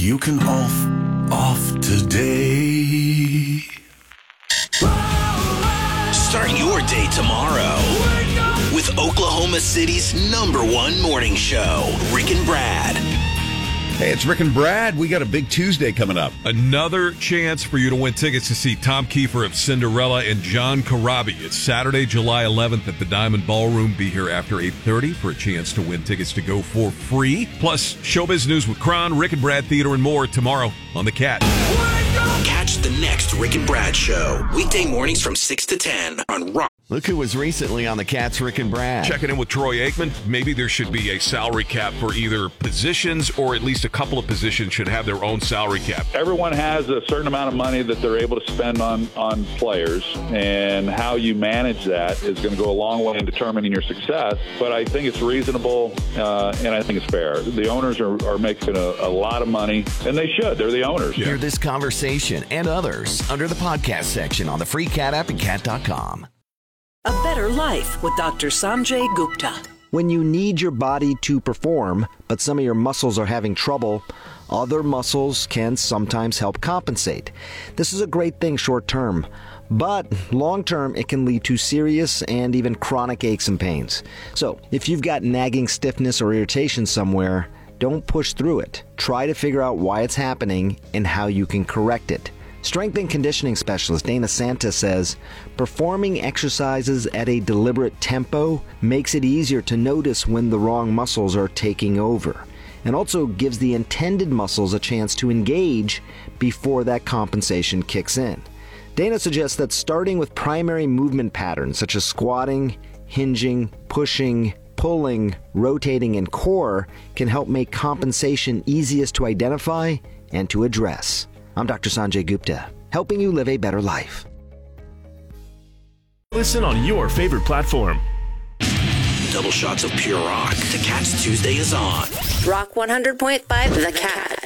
you can off today. Start your day tomorrow with Oklahoma City's #1 morning show, Rick and Brad. Hey, it's Rick and Brad. We got a big Tuesday coming up. Another chance for you to win tickets to see Tom Kiefer of Cinderella and John Corabi. It's Saturday, July 11th at the Diamond Ballroom. Be here after 8:30 for a chance to win tickets to go for free. Plus, showbiz news with Kron, Rick and Brad Theater, and more tomorrow on The Cat. Catch the next Rick and Brad show, weekday mornings from 6 to 10 on Rock. Look who was recently on the Cat's Rick and Brad. Checking in with Troy Aikman. Maybe there should be a salary cap for either positions, or at least a couple of positions should have their own salary cap. Everyone has a certain amount of money that they're able to spend on players, and how you manage that is going to go a long way in determining your success. But I think it's reasonable, and I think it's fair. The owners are making a lot of money, and they should. They're the owners. Hear this conversation and others under the podcast section on the free Cat app and cat.com. A Better Life with Dr. Sanjay Gupta. When you need your body to perform, but some of your muscles are having trouble, other muscles can sometimes help compensate. This is a great thing short term, but long term it can lead to serious and even chronic aches and pains. So if you've got nagging stiffness or irritation somewhere, don't push through it. Try to figure out why it's happening and how you can correct it. Strength and conditioning specialist Dana Santa says, performing exercises at a deliberate tempo makes it easier to notice when the wrong muscles are taking over, and also gives the intended muscles a chance to engage before that compensation kicks in. Dana suggests that starting with primary movement patterns such as squatting, hinging, pushing, pulling, rotating, and core can help make compensation easiest to identify and to address. I'm Dr. Sanjay Gupta, helping you live a better life. Listen on your favorite platform. Double shots of pure rock. The Cat's Tuesday is on. Rock 100.5, The Cat.